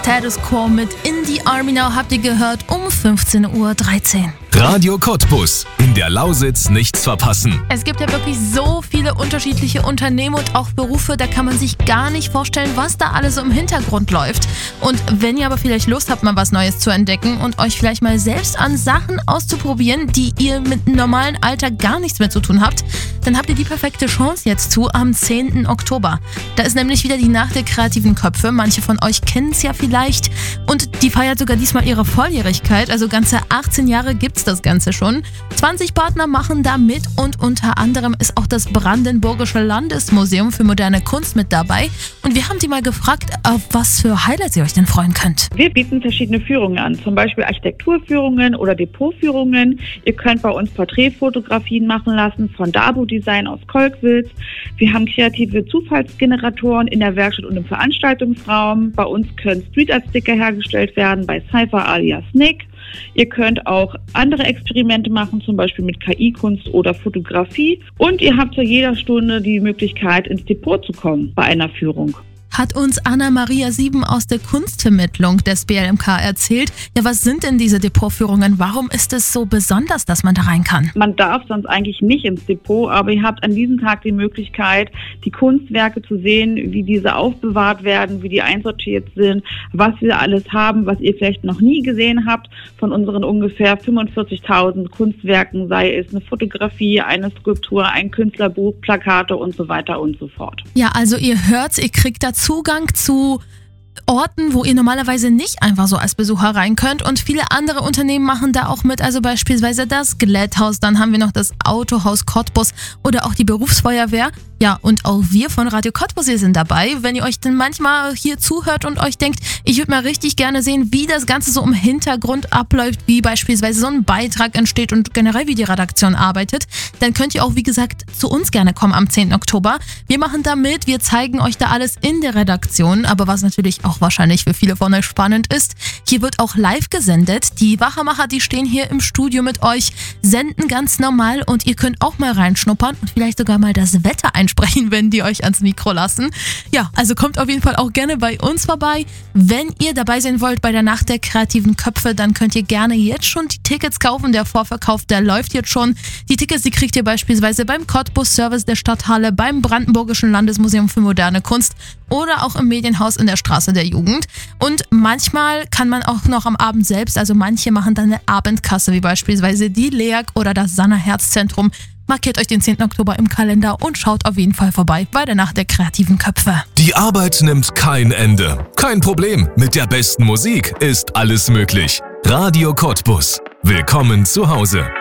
Status Quo mit In the Army Now habt ihr gehört um 15:13 Uhr. Radio Cottbus. In der Lausitz nichts verpassen. Es gibt ja wirklich so viele unterschiedliche Unternehmen und auch Berufe, da kann man sich gar nicht vorstellen, was da alles so im Hintergrund läuft. Und wenn ihr aber vielleicht Lust habt, mal was Neues zu entdecken und euch vielleicht mal selbst an Sachen auszuprobieren, die ihr mit dem normalen Alltag gar nichts mehr zu tun habt, dann habt ihr die perfekte Chance jetzt am 10. Oktober. Da ist nämlich wieder die Nacht der kreativen Köpfe. Manche von euch kennen es ja vielleicht. Und die feiert sogar diesmal ihre Volljährigkeit. Also ganze 18 Jahre gibt's das Ganze schon. 20 Partner machen da mit und unter anderem ist auch das Brandenburgische Landesmuseum für moderne Kunst mit dabei. Und wir haben die mal gefragt, auf was für Highlights ihr euch denn freuen könnt. Wir bieten verschiedene Führungen an, zum Beispiel Architekturführungen oder Depotführungen. Ihr könnt bei uns Porträtfotografien machen lassen von Dabo Design aus Kolkwitz. Wir haben kreative Zufallsgeneratoren in der Werkstatt und im Veranstaltungsraum. Bei uns können Street Art Sticker hergestellt werden bei Cypher alias Nick. Ihr könnt auch andere Experimente machen, zum Beispiel mit KI-Kunst oder Fotografie. Und ihr habt zu jeder Stunde die Möglichkeit, ins Depot zu kommen bei einer Führung. Hat uns Anna-Maria Sieben aus der Kunstvermittlung des BLMK erzählt. Ja, was sind denn diese Depotführungen? Warum ist es so besonders, dass man da rein kann? Man darf sonst eigentlich nicht ins Depot, aber ihr habt an diesem Tag die Möglichkeit, die Kunstwerke zu sehen, wie diese aufbewahrt werden, wie die einsortiert sind, was wir alles haben, was ihr vielleicht noch nie gesehen habt von unseren ungefähr 45.000 Kunstwerken, sei es eine Fotografie, eine Skulptur, ein Künstlerbuch, Plakate und so weiter und so fort. Ja, also ihr hört's, ihr kriegt dazu Zugang zu Orten, wo ihr normalerweise nicht einfach so als Besucher rein könnt, und viele andere Unternehmen machen da auch mit, also beispielsweise das Skeletthaus, dann haben wir noch das Autohaus Cottbus oder auch die Berufsfeuerwehr. Ja, und auch wir von Radio Cottbus hier sind dabei. Wenn ihr euch dann manchmal hier zuhört und euch denkt, ich würde mal richtig gerne sehen, wie das Ganze so im Hintergrund abläuft, wie beispielsweise so ein Beitrag entsteht und generell wie die Redaktion arbeitet, dann könnt ihr auch, wie gesagt, zu uns gerne kommen am 10. Oktober. Wir machen da mit, wir zeigen euch da alles in der Redaktion, aber was natürlich auch wahrscheinlich für viele von euch spannend ist, hier wird auch live gesendet. Die Wachermacher, die stehen hier im Studio mit euch, senden ganz normal und ihr könnt auch mal reinschnuppern und vielleicht sogar mal das Wetter einsprechen, wenn die euch ans Mikro lassen. Ja, also kommt auf jeden Fall auch gerne bei uns vorbei. Wenn ihr dabei sein wollt bei der Nacht der kreativen Köpfe, dann könnt ihr gerne jetzt schon die Tickets kaufen. Der Vorverkauf, der läuft jetzt schon. Die Tickets, die kriegt ihr beispielsweise beim Cottbus Service der Stadthalle, beim Brandenburgischen Landesmuseum für moderne Kunst oder auch im Medienhaus in der Straße der Jugend. Und manchmal kann man auch noch am Abend selbst, also manche machen dann eine Abendkasse, wie beispielsweise die LEAG oder das Sanna Herzzentrum. Markiert euch den 10. Oktober im Kalender und schaut auf jeden Fall vorbei bei der Nacht der kreativen Köpfe. Die Arbeit nimmt kein Ende. Kein Problem, mit der besten Musik ist alles möglich. Radio Cottbus. Willkommen zu Hause.